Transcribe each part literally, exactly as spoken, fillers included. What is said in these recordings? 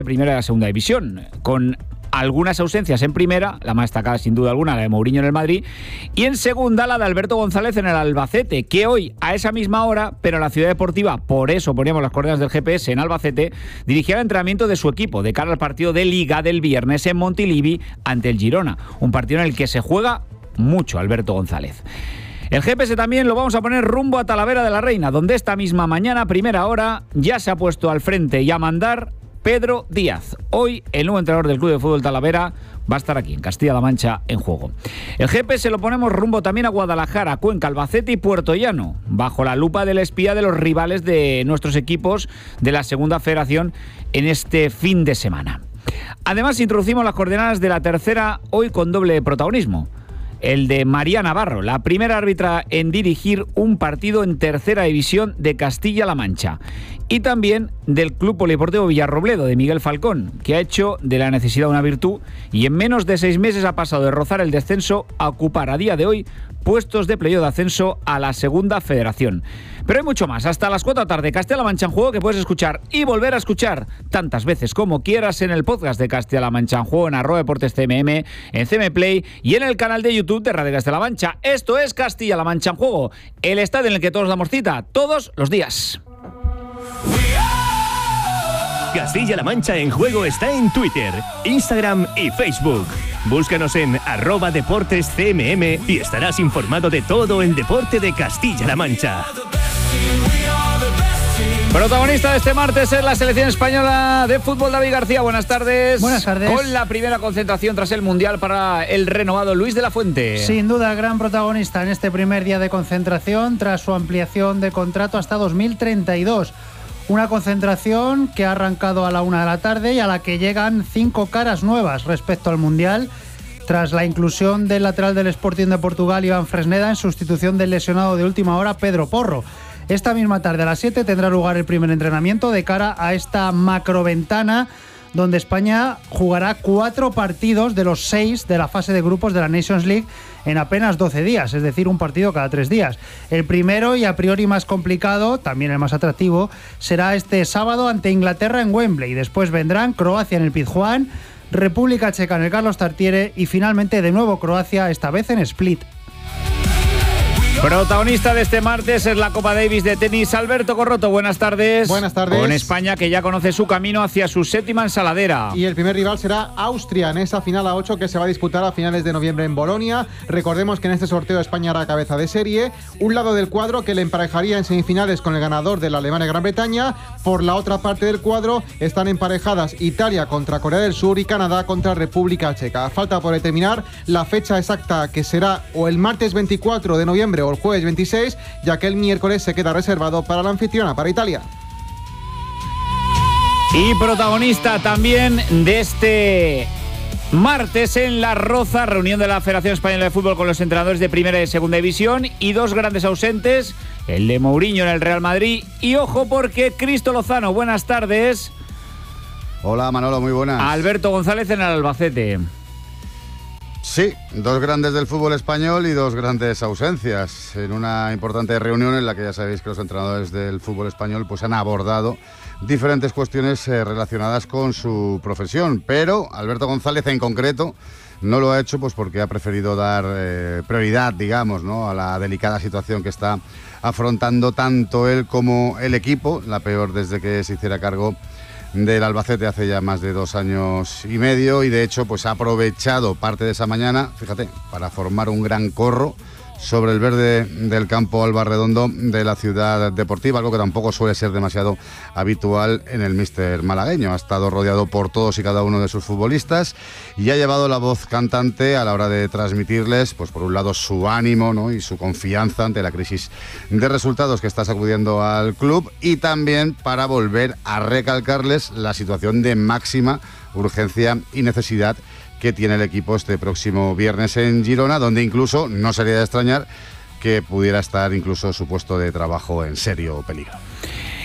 primera y la segunda división, con algunas ausencias en primera, la más destacada sin duda alguna, la de Mourinho en el Madrid, y en segunda la de Alberto González en el Albacete, que hoy a esa misma hora, pero la Ciudad Deportiva, por eso poníamos las coordenadas del G P S en Albacete, dirigía el entrenamiento de su equipo de cara al partido de Liga del viernes en Montilivi ante el Girona, un partido en el que se juega mucho Alberto González. El G P S también lo vamos a poner rumbo a Talavera de la Reina, donde esta misma mañana, primera hora, ya se ha puesto al frente y a mandar Pedro Díaz. Hoy el nuevo entrenador del Club de Fútbol Talavera va a estar aquí, en Castilla-La Mancha, en juego. El G P S lo ponemos rumbo también a Guadalajara, Cuenca, Albacete y Puerto Llano, bajo la lupa del espía de los rivales de nuestros equipos de la Segunda Federación en este fin de semana. Además, introducimos las coordenadas de la tercera, hoy con doble protagonismo. El de María Navarro, la primera árbitra en dirigir un partido en tercera división de Castilla-La Mancha. Y también del Club Polideportivo Villarrobledo, de Miguel Falcón, que ha hecho de la necesidad una virtud y en menos de seis meses ha pasado de rozar el descenso a ocupar a día de hoy puestos de playoff de ascenso a la Segunda Federación. Pero hay mucho más. Hasta las cuatro de la tarde, Castilla-La Mancha en Juego, que puedes escuchar y volver a escuchar tantas veces como quieras en el podcast de Castilla-La Mancha en Juego, en arroba deportes C M M, en C M Play y en el canal de YouTube de Radio Castilla-La Mancha. Esto es Castilla-La Mancha en Juego, el estadio en el que todos damos cita todos los días. Castilla-La Mancha en Juego está en Twitter, Instagram y Facebook. Búscanos en arroba deportes C M M y estarás informado de todo el deporte de Castilla-La Mancha. Protagonista de este martes es la selección española de fútbol, David García. Buenas tardes. Buenas tardes. Con la primera concentración tras el Mundial para el renovado Luis de la Fuente. Sin duda, gran protagonista en este primer día de concentración tras su ampliación de contrato hasta dos mil treinta y dos. Una concentración que ha arrancado a la una de la tarde y a la que llegan cinco caras nuevas respecto al Mundial, tras la inclusión del lateral del Sporting de Portugal, Iván Fresneda, en sustitución del lesionado de última hora, Pedro Porro. Esta misma tarde a las siete tendrá lugar el primer entrenamiento de cara a esta macroventana, donde España jugará cuatro partidos de los seis de la fase de grupos de la Nations League en apenas doce días, es decir, un partido cada tres días. El primero y a priori más complicado, también el más atractivo, será este sábado ante Inglaterra en Wembley. Después vendrán Croacia en el Pizjuán, República Checa en el Carlos Tartiere y finalmente de nuevo Croacia, esta vez en Split. Protagonista de este martes es la Copa Davis de tenis, Alberto Corroto. Buenas tardes. Buenas tardes. Con España, que ya conoce su camino hacia su séptima ensaladera. Y el primer rival será Austria en esa final a ocho que se va a disputar a finales de noviembre en Bolonia. Recordemos que en este sorteo España hará cabeza de serie. Un lado del cuadro que le emparejaría en semifinales con el ganador de la Alemania y Gran Bretaña. Por la otra parte del cuadro están emparejadas Italia contra Corea del Sur y Canadá contra República Checa. Falta por determinar la fecha exacta, que será o el martes veinticuatro de noviembre o el jueves veintiséis, ya que el miércoles se queda reservado para la anfitriona, para Italia. Y protagonista también de este martes en La Roza, reunión de la Federación Española de Fútbol con los entrenadores de primera y segunda división, y dos grandes ausentes, el de Mourinho en el Real Madrid y ojo porque Cristo Lozano. Buenas tardes. Hola Manolo, muy buenas. Alberto González en el Albacete. Sí, dos grandes del fútbol español y dos grandes ausencias en una importante reunión en la que ya sabéis que los entrenadores del fútbol español pues han abordado diferentes cuestiones eh, relacionadas con su profesión, pero Alberto González en concreto no lo ha hecho pues porque ha preferido dar eh, prioridad, digamos, ¿no?, a la delicada situación que está afrontando tanto él como el equipo, la peor desde que se hiciera cargo del Albacete hace ya más de dos años y medio, y de hecho pues ha aprovechado parte de esa mañana, fíjate, para formar un gran corro sobre el verde del campo Albarredondo de la Ciudad Deportiva, algo que tampoco suele ser demasiado habitual en el míster malagueño. Ha estado rodeado por todos y cada uno de sus futbolistas y ha llevado la voz cantante a la hora de transmitirles, pues por un lado su ánimo, ¿no?, y su confianza ante la crisis de resultados que está sacudiendo al club, y también para volver a recalcarles la situación de máxima urgencia y necesidad que tiene el equipo este próximo viernes en Girona, donde incluso no sería de extrañar que pudiera estar incluso su puesto de trabajo en serio peligro.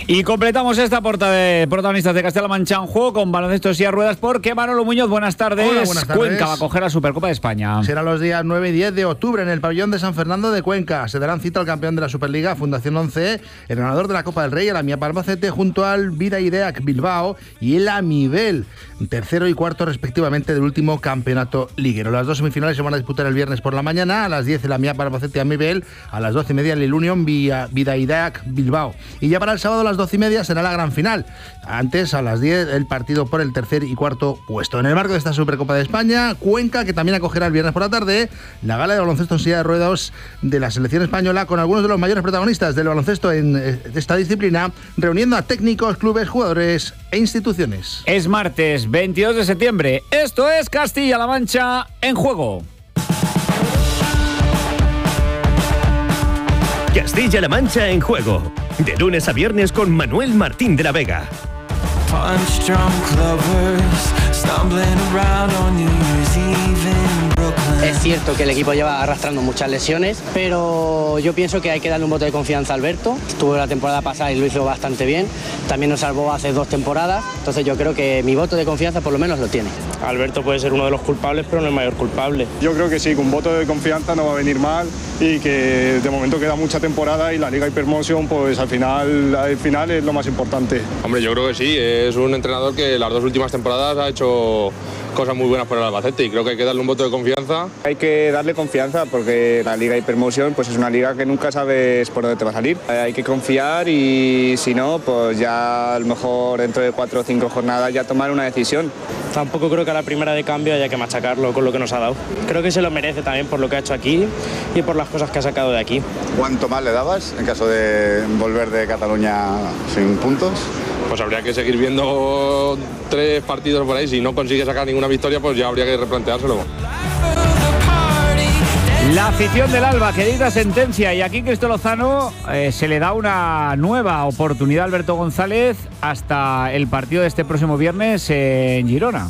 Y completamos esta portada de protagonistas de Castilla-La Mancha en juego con baloncesto y a ruedas porque Manolo Muñoz, buenas tardes. Hola, buenas tardes. Cuenca va a coger la Supercopa de España. Será los días nueve y diez de octubre en el pabellón de San Fernando de Cuenca. Se darán cita al campeón de la Superliga, Fundación once E, el ganador de la Copa del Rey, el Amiap Albacete, junto al Vidaideac Bilbao y el Amibel, tercero y cuarto respectivamente del último campeonato liguero. Las dos semifinales se van a disputar el viernes por la mañana, a las diez el Amiap Albacete Amibel, a las doce y media el Ilunion Vidaideac Bilbao. Y ya para el sábado a las doce y media será la gran final. Antes, a las diez, el partido por el tercer y cuarto puesto. En el marco de esta Supercopa de España, Cuenca, que también acogerá el viernes por la tarde la gala de baloncesto en silla de ruedas de la selección española, con algunos de los mayores protagonistas del baloncesto en esta disciplina, reuniendo a técnicos, clubes, jugadores e instituciones. Es martes veintidós de septiembre. Esto es Castilla-La Mancha en juego. Castilla-La Mancha en juego. De lunes a viernes con Manuel Martín de la Vega. Es cierto que el equipo lleva arrastrando muchas lesiones, pero yo pienso que hay que darle un voto de confianza a Alberto. Estuvo la temporada pasada y lo hizo bastante bien. También nos salvó hace dos temporadas. Entonces yo creo que mi voto de confianza por lo menos lo tiene. Alberto puede ser uno de los culpables, pero no el mayor culpable. Yo creo que sí, con un voto de confianza no va a venir mal y que de momento queda mucha temporada y la Liga Hypermotion, pues al final, al final es lo más importante. Hombre, yo creo que sí, es un entrenador que las dos últimas temporadas ha hecho cosas muy buenas por el Albacete y creo que hay que darle un voto de confianza. Hay que darle confianza porque la Liga Hypermotion pues es una liga que nunca sabes por dónde te va a salir. Hay que confiar y si no, pues ya a lo mejor dentro de cuatro o cinco jornadas ya tomar una decisión. Tampoco creo que a la primera de cambio haya que machacarlo con lo que nos ha dado. Creo que se lo merece también por lo que ha hecho aquí y por las cosas que ha sacado de aquí. ¿Cuánto más le dabas en caso de volver de Cataluña sin puntos? Pues habría que seguir viendo tres partidos por ahí. Si no consigue sacar ninguna victoria, pues ya habría que replanteárselo. La afición del Alba que dicta sentencia y aquí Cristo Lozano eh, se le da una nueva oportunidad a Alberto González hasta el partido de este próximo viernes en Girona.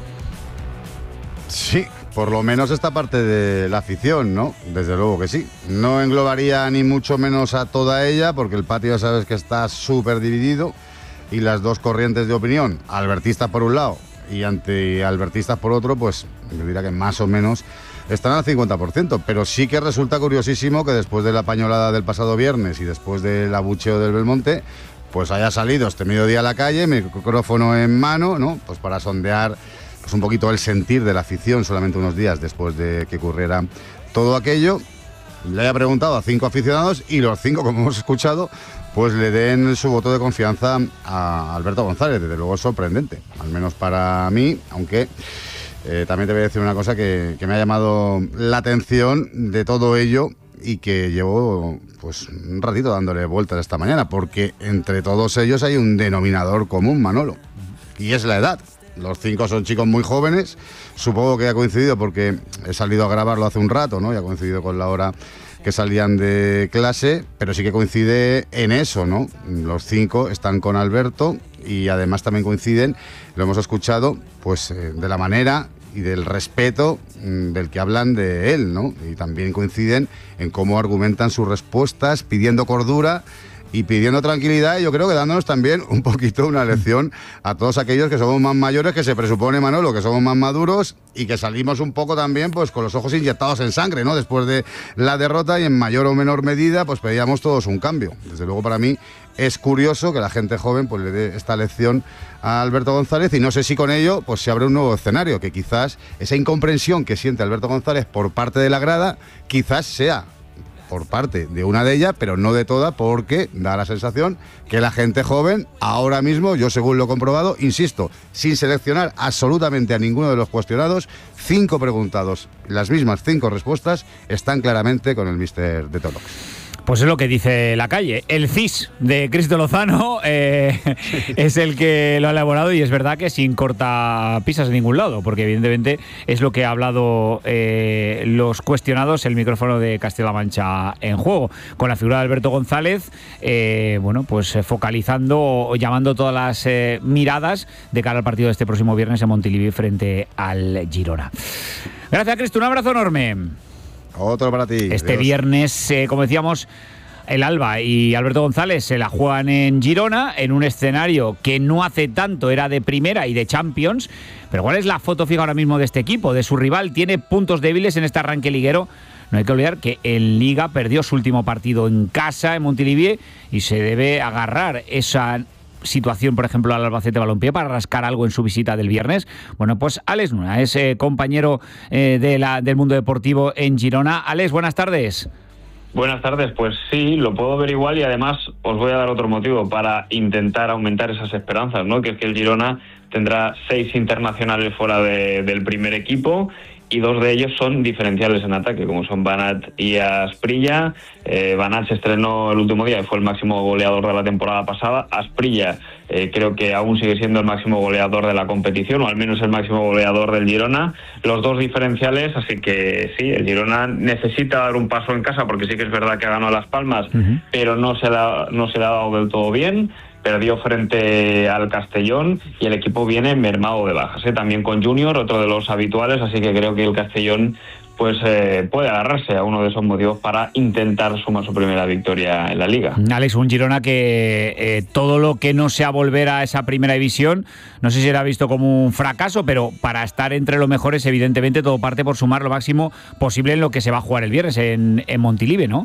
Sí, por lo menos esta parte de la afición, ¿no? Desde luego que sí. No englobaría ni mucho menos a toda ella porque el patio ya sabes que está súper dividido y las dos corrientes de opinión, albertistas por un lado y anti-albertistas por otro, pues yo diría que más o menos están al cincuenta por ciento, pero sí que resulta curiosísimo que después de la pañolada del pasado viernes y después del abucheo del Belmonte, pues haya salido este mediodía a la calle, micrófono en mano, ¿no? Pues para sondear pues un poquito el sentir de la afición solamente unos días después de que ocurriera todo aquello. Le haya preguntado a cinco aficionados y los cinco, como hemos escuchado, pues le den su voto de confianza a Alberto González. Desde luego es sorprendente, al menos para mí, aunque eh, también te voy a decir una cosa que, que me ha llamado la atención de todo ello y que llevo pues un ratito dándole vueltas esta mañana, porque entre todos ellos hay un denominador común, Manolo, y es la edad. Los cinco son chicos muy jóvenes, supongo que ha coincidido porque he salido a grabarlo hace un rato, ¿no? Y ha coincidido con la hora que salían de clase, pero sí que coincide en eso, ¿no? Los cinco están con Alberto y además también coinciden, lo hemos escuchado, pues eh, de la manera y del respeto mmm, del que hablan de él, ¿no? Y también coinciden en cómo argumentan sus respuestas, pidiendo cordura y pidiendo tranquilidad, y yo creo que dándonos también un poquito una lección a todos aquellos que somos más mayores, que se presupone, Manolo, que somos más maduros y que salimos un poco también pues con los ojos inyectados en sangre, ¿no? Después de la derrota y en mayor o menor medida pues pedíamos todos un cambio. Desde luego para mí es curioso que la gente joven pues le dé esta lección a Alberto González y no sé si con ello pues se abre un nuevo escenario, que quizás esa incomprensión que siente Alberto González por parte de la grada quizás sea por parte de una de ellas, pero no de todas, porque da la sensación que la gente joven, ahora mismo, yo según lo he comprobado, insisto, sin seleccionar absolutamente a ninguno de los cuestionados, cinco preguntados, las mismas cinco respuestas, están claramente con el míster de Tolox. Pues es lo que dice la calle. El C I S de Cristo Lozano eh, es el que lo ha elaborado y es verdad que sin cortapisas de ningún lado, porque evidentemente es lo que ha hablado eh, los cuestionados, el micrófono de Castilla-La Mancha en juego, con la figura de Alberto González, eh, bueno, pues focalizando o llamando todas las eh, miradas de cara al partido de este próximo viernes en Montilivi frente al Girona. Gracias, Cristo, un abrazo enorme. Otro para ti. Este Dios. viernes, eh, como decíamos, el Alba y Alberto González se la juegan en Girona, en un escenario que no hace tanto era de primera y de Champions. Pero ¿cuál es la foto fija ahora mismo de este equipo, de su rival? Tiene puntos débiles en este arranque liguero. No hay que olvidar que en Liga perdió su último partido en casa, en Montilivi, y se debe agarrar esa situación, por ejemplo, al Albacete Balompié para rascar algo en su visita del viernes. Bueno, pues Alex Nuna es eh, compañero eh, de la, del mundo deportivo en Girona. Alex, buenas tardes. Buenas tardes, pues sí, lo puedo ver igual y además os voy a dar otro motivo para intentar aumentar esas esperanzas, ¿no? Que es que el Girona tendrá seis internacionales fuera de, del primer equipo y dos de ellos son diferenciales en ataque, como son Banat y Asprilla. Eh, Banat se estrenó el último día y fue el máximo goleador de la temporada pasada. Asprilla eh, creo que aún sigue siendo el máximo goleador de la competición, o al menos el máximo goleador del Girona. Los dos diferenciales, así que sí, el Girona necesita dar un paso en casa, porque sí que es verdad que ha ganado Las Palmas, uh-huh. pero no se, la, no se le ha dado del todo bien. Perdió frente al Castellón y el equipo viene mermado de bajas, ¿eh? También con Junior, otro de los habituales, así que creo que el Castellón pues eh, puede agarrarse a uno de esos motivos para intentar sumar su primera victoria en la Liga. Alex, un Girona que eh, todo lo que no sea volver a esa primera división, no sé si era visto como un fracaso, pero para estar entre los mejores, evidentemente todo parte por sumar lo máximo posible en lo que se va a jugar el viernes en, en Montilivi, ¿no?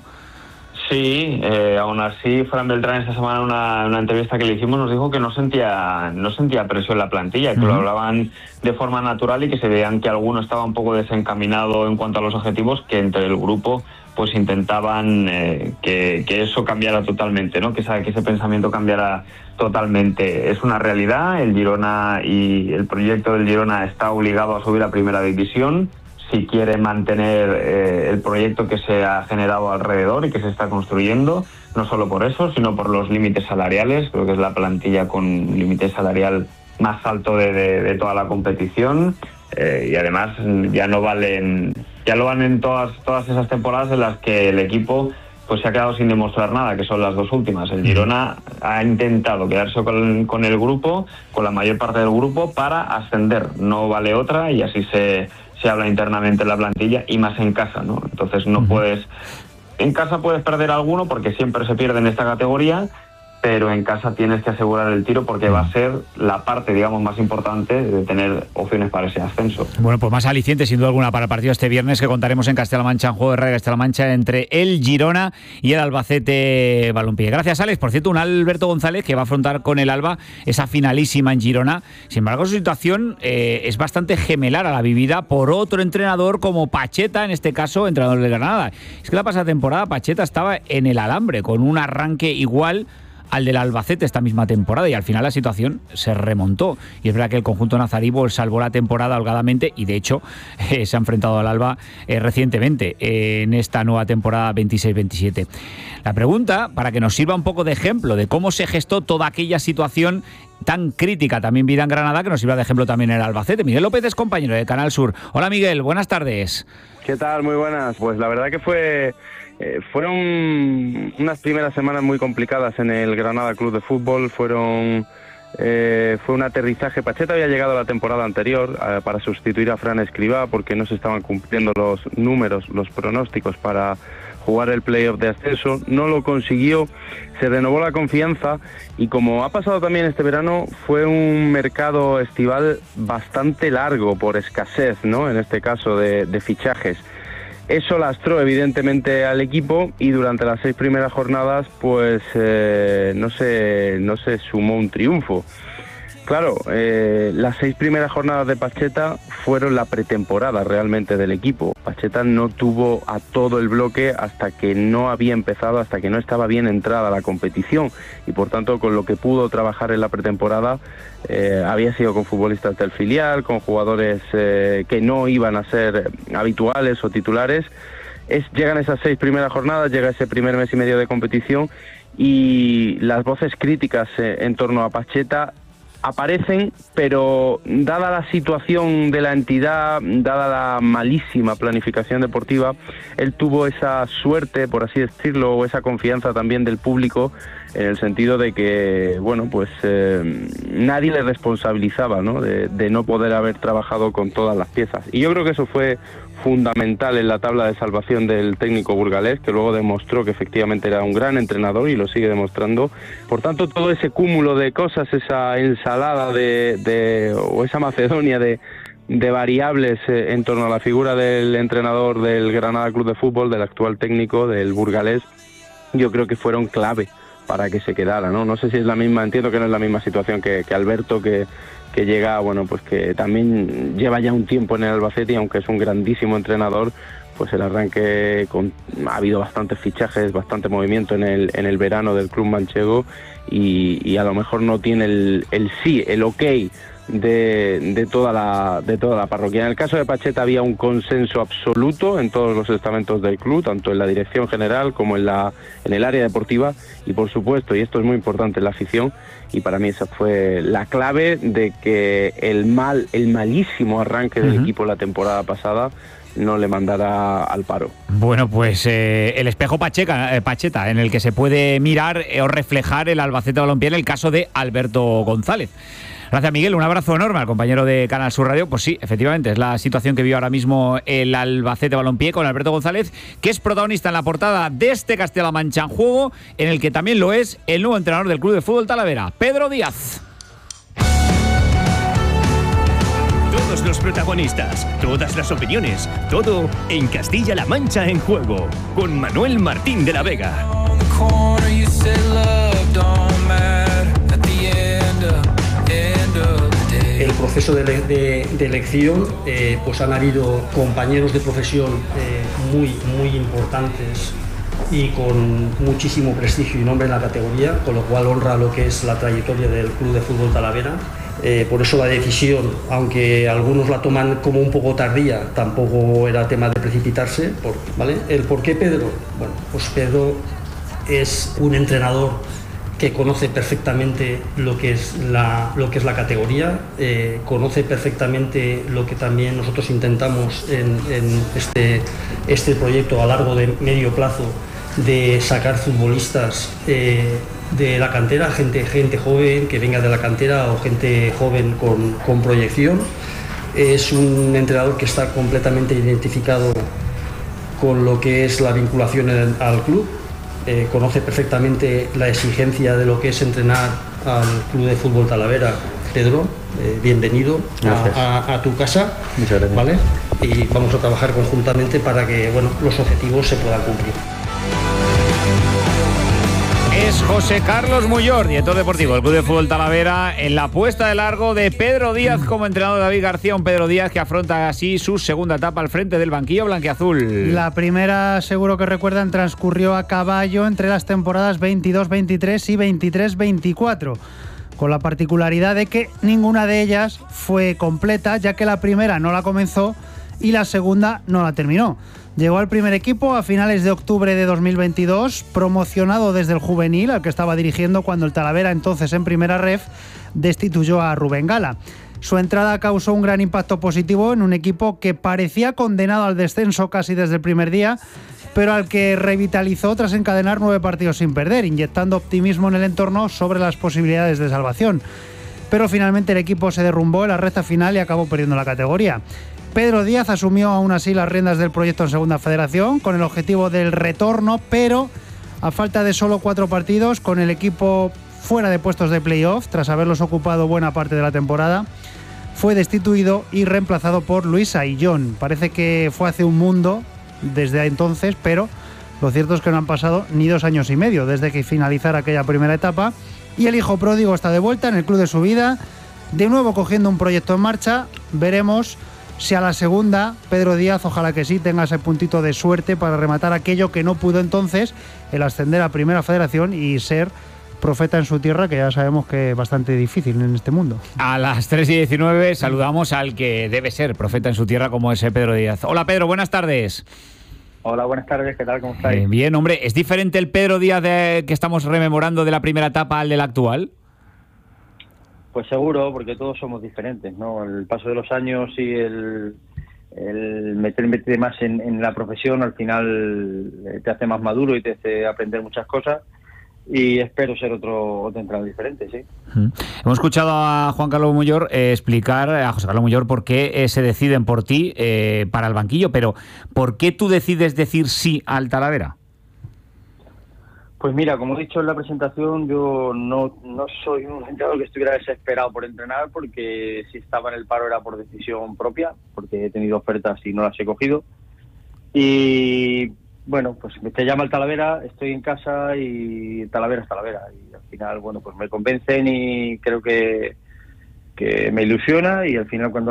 Sí, eh, aún así, Fran Beltrán esta semana en una, una entrevista que le hicimos nos dijo que no sentía no sentía presión en la plantilla, que uh-huh. lo hablaban de forma natural y que se veían que alguno estaba un poco desencaminado en cuanto a los objetivos, que entre el grupo pues intentaban eh, que, que eso cambiara totalmente, ¿no? Que, esa, que ese pensamiento cambiara totalmente. Es una realidad, el Girona y el proyecto del Girona está obligado a subir a primera división si quiere mantener eh, el proyecto que se ha generado alrededor y que se está construyendo, no solo por eso, sino por los límites salariales. Creo que es la plantilla con límite salarial más alto de, de, de toda la competición, eh, y además ya no valen, ya lo valen todas, todas esas temporadas en las que el equipo pues se ha quedado sin demostrar nada, que son las dos últimas. El Girona ha intentado quedarse con, con el grupo, con la mayor parte del grupo, para ascender. No vale otra, y así se... se habla internamente en la plantilla, y más en casa, ¿no? Entonces no puedes... En casa puedes perder alguno, porque siempre se pierde en esta categoría, pero en casa tienes que asegurar el tiro, porque va a ser la parte, digamos, más importante de tener opciones para ese ascenso. Bueno, pues más aliciente, sin duda alguna, para el partido este viernes, que contaremos en Castilla-La Mancha, en Juego de Radio Castilla-La Mancha, entre el Girona y el Albacete Balompié. Gracias, Alex. Por cierto, un Alberto González que va a afrontar con el Alba esa finalísima en Girona. Sin embargo, su situación eh, es bastante gemelar a la vivida por otro entrenador como Pacheta, en este caso, entrenador de Granada. Es que la pasada temporada Pacheta estaba en el alambre, con un arranque igual al del Albacete esta misma temporada, y al final la situación se remontó, y es verdad que el conjunto nazarí salvó la temporada holgadamente, y de hecho eh, se ha enfrentado al Alba eh, recientemente eh, en esta nueva temporada veintiséis veintisiete. La pregunta, para que nos sirva un poco de ejemplo de cómo se gestó toda aquella situación tan crítica también vida en Granada, que nos sirva de ejemplo también en el Albacete. Miguel López es compañero de Canal Sur. Hola Miguel, buenas tardes. ¿Qué tal? Muy buenas. Pues la verdad que fue eh, fueron unas primeras semanas muy complicadas en el Granada Club de Fútbol. Fueron eh, fue un aterrizaje. Pacheta había llegado la temporada anterior eh, para sustituir a Fran Escribá, porque no se estaban cumpliendo los números, los pronósticos para jugar el playoff de ascenso. No lo consiguió, se renovó la confianza, y como ha pasado también este verano, fue un mercado estival bastante largo por escasez, ¿no? En este caso de, de fichajes. Eso lastró evidentemente al equipo, y durante las seis primeras jornadas pues eh, no se, no se sumó un triunfo. Claro, eh, las seis primeras jornadas de Pacheta fueron la pretemporada realmente del equipo. Pacheta no tuvo a todo el bloque hasta que no había empezado, hasta que no estaba bien entrada la competición, y por tanto con lo que pudo trabajar en la pretemporada eh, había sido con futbolistas del filial, con jugadores eh, que no iban a ser habituales o titulares. Es, llegan esas seis primeras jornadas, llega ese primer mes y medio de competición, y las voces críticas eh, en torno a Pacheta aparecen, pero dada la situación de la entidad, dada la malísima planificación deportiva, él tuvo esa suerte, por así decirlo, o esa confianza también del público, en el sentido de que, bueno, pues eh, nadie le responsabilizaba, ¿no? De, de no poder haber trabajado con todas las piezas. Y yo creo que eso fue fundamental en la tabla de salvación del técnico burgalés, que luego demostró que efectivamente era un gran entrenador y lo sigue demostrando. Por tanto, todo ese cúmulo de cosas, esa ensalada de, de o esa macedonia de, de variables eh, en torno a la figura del entrenador del Granada Club de Fútbol, del actual técnico del burgalés, yo creo que fueron clave para que se quedara, ¿no? No sé si es la misma, entiendo que no es la misma situación que, que Alberto, que que llega, bueno, pues que también lleva ya un tiempo en el Albacete y aunque es un grandísimo entrenador, pues el arranque, con, ha habido bastantes fichajes, bastante movimiento en el, en el verano del club manchego y, y a lo mejor no tiene el, el sí, el ok de, de, toda la, de toda la parroquia. En el caso de Pacheta había un consenso absoluto en todos los estamentos del club, tanto en la dirección general como en, la, en el área deportiva y por supuesto, y esto es muy importante, la afición, y para mí esa fue la clave de que el mal, el malísimo arranque del uh-huh. equipo la temporada pasada no le mandara al paro. Bueno, pues eh, el espejo Pacheca, eh, Pacheta, en el que se puede mirar eh, o reflejar el Albacete Balompié en el caso de Alberto González. Gracias, Miguel. Un abrazo enorme al compañero de Canal Sur Radio. Pues sí, efectivamente, es la situación que vive ahora mismo el Albacete Balompié con Alberto González, que es protagonista en la portada de este Castilla-La Mancha en Juego, en el que también lo es el nuevo entrenador del Club de Fútbol Talavera, Pedro Díaz. Todos los protagonistas, todas las opiniones, todo en Castilla-La Mancha en Juego, con Manuel Martín de la Vega. El proceso de, de, de elección, eh, pues han habido compañeros de profesión eh, muy, muy importantes y con muchísimo prestigio y nombre en la categoría, con lo cual honra lo que es la trayectoria del Club de Fútbol Talavera. Eh, por eso la decisión, aunque algunos la toman como un poco tardía, tampoco era tema de precipitarse. Por, ¿vale? ¿El por qué Pedro? Bueno, pues Pedro es un entrenador que conoce perfectamente lo que es la, lo que es la categoría, eh, conoce perfectamente lo que también nosotros intentamos en, en este, este proyecto a largo de medio plazo, de sacar futbolistas eh, de la cantera, gente, gente joven que venga de la cantera o gente joven con, con proyección. Es un entrenador que está completamente identificado con lo que es la vinculación en, al club. Eh, conoce perfectamente la exigencia de lo que es entrenar al Club de Fútbol Talavera. Pedro, eh, bienvenido a, a, a tu casa. Muchas gracias. ¿Vale? Y vamos a trabajar conjuntamente para que, bueno, los objetivos se puedan cumplir. Es José Carlos Muyor, director deportivo del Club de Fútbol Talavera, en la puesta de largo de Pedro Díaz como entrenador de David García. Un Pedro Díaz que afronta así su segunda etapa al frente del banquillo blanquiazul. La primera, seguro que recuerdan, transcurrió a caballo entre las temporadas veintidós veintitrés y veintitrés veinticuatro, con la particularidad de que ninguna de ellas fue completa, ya que la primera no la comenzó y la segunda no la terminó. Llegó al primer equipo a finales de octubre de dos mil veintidós, promocionado desde el juvenil, al que estaba dirigiendo cuando el Talavera, entonces en primera ref, destituyó a Rubén Gala. Su entrada causó un gran impacto positivo en un equipo que parecía condenado al descenso casi desde el primer día, pero al que revitalizó tras encadenar nueve partidos sin perder, inyectando optimismo en el entorno sobre las posibilidades de salvación. Pero finalmente el equipo se derrumbó en la recta final y acabó perdiendo la categoría. Pedro Díaz asumió aún así las riendas del proyecto en Segunda Federación con el objetivo del retorno, pero a falta de solo cuatro partidos, con el equipo fuera de puestos de playoff, tras haberlos ocupado buena parte de la temporada, fue destituido y reemplazado por Luis Aillón. Parece que fue hace un mundo desde entonces, pero lo cierto es que no han pasado ni dos años y medio desde que finalizara aquella primera etapa y el hijo pródigo está de vuelta en el club de su vida, de nuevo cogiendo un proyecto en marcha. Veremos si a la segunda, Pedro Díaz, ojalá que sí, tenga ese puntito de suerte para rematar aquello que no pudo entonces, el ascender a Primera Federación y ser profeta en su tierra, que ya sabemos que es bastante difícil en este mundo. A las tres y diecinueve saludamos al que debe ser profeta en su tierra, como es Pedro Díaz. Hola Pedro, buenas tardes. Hola, buenas tardes, ¿qué tal? ¿Cómo estáis? Eh, bien, hombre, ¿es diferente el Pedro Díaz de, que estamos rememorando de la primera etapa al del actual? Pues seguro, porque todos somos diferentes, ¿no? El paso de los años y el, el meter, meter más en, en la profesión al final te hace más maduro y te hace aprender muchas cosas. y espero ser otro, otro entrenador diferente, sí. Mm. Hemos escuchado a Juan Carlos Muyor eh, explicar, a José Carlos Muyor, por qué eh, se deciden por ti eh, para el banquillo, pero ¿por qué tú decides decir sí al Talavera? Pues mira, como he dicho en la presentación, yo no, no soy un entrenador que estuviera desesperado por entrenar, porque si estaba en el paro era por decisión propia, porque he tenido ofertas y no las he cogido. Y bueno, pues te llama el Talavera, estoy en casa y Talavera es Talavera. Y al final, bueno, pues me convencen y creo que, que me ilusiona, y al final cuando